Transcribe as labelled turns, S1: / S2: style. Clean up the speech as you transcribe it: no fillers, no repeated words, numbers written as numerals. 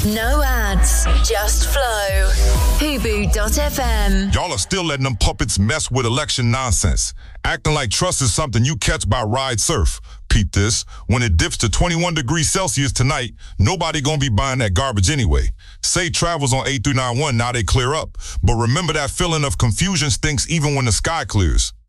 S1: No ads, just flow. Hubu.fm.
S2: Y'all are still letting them puppets mess with election nonsense. Acting like trust is something you catch by ride surf. Peep this, when it dips to 21 degrees Celsius tonight, nobody gonna be buying that garbage anyway. Say travels on 8391, now they clear up. But remember that feeling of confusion stinks even when the sky clears.